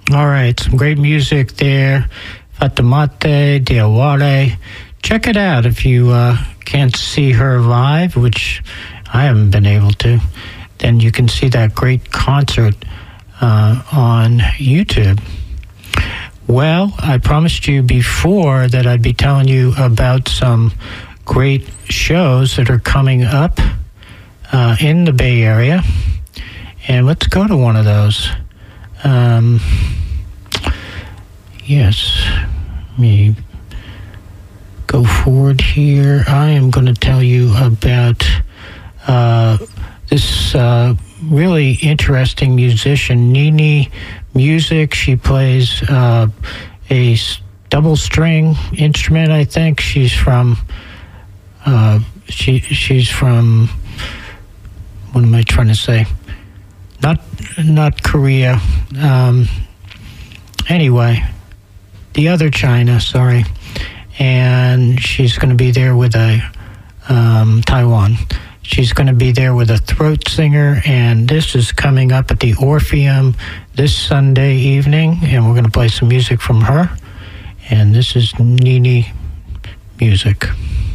All right, some great music there. Fatimata Diawara. Check it out if you can't see her live, which I haven't been able to. Then you can see that great concert on YouTube. Well, I promised you before that I'd be telling you about some great shows that are coming up in the Bay Area. And let's go to one of those. Yes, let me go forward here. I am going to tell you about this really interesting musician, Nini Music. She plays a double string instrument, I think. She's from she's from, what am I trying to say? Not Korea. Anyway, the other China, sorry. And she's going to be there with a Taiwan. She's going to be there with a throat singer, and this is coming up at the Orpheum this Sunday evening, and we're going to play some music from her. And this is Nini Music.